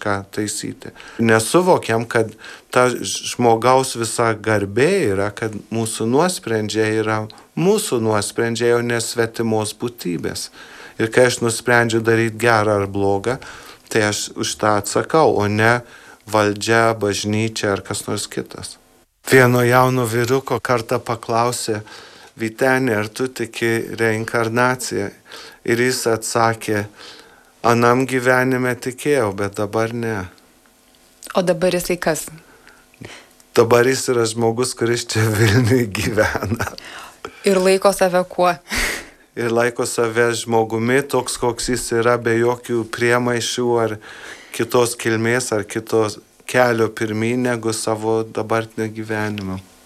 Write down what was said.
kažką taisyti. Nesuvokiam, kad ta žmogaus visa garbė yra, kad mūsų nuosprendžiai yra mūsų nuosprendžiai, o ne svetimos būtybės. Ir kai aš nusprendžiu daryti gerą ar blogą, tai aš už tą atsakau, o ne valdžia, bažnyčia ar kas nors kitas. Vieno jauno vyruko kartą paklausė: Vytenė, ar tu tiki reinkarnaciją? Ir jis atsakė: anam gyvenime tikėjau, bet dabar ne. O dabar jisai kas? Dabar jis yra žmogus, kuris čia Vilniuje gyvena. Ir laiko save kuo? Ir laiko save žmogumi, toks koks jis yra, be jokių priemaišų ar kitos kilmės ar kitos kelio pirmyn negu savo dabartinio gyvenimo.